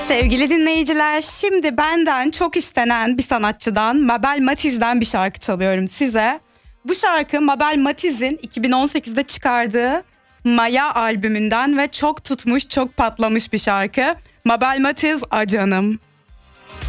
Sevgili dinleyiciler, şimdi benden çok istenen bir sanatçıdan, Mabel Matiz'den bir şarkı çalıyorum size. Bu şarkı Mabel Matiz'in 2018'de çıkardığı Maya albümünden ve çok tutmuş, çok patlamış bir şarkı. Mabel Matiz, A Canım.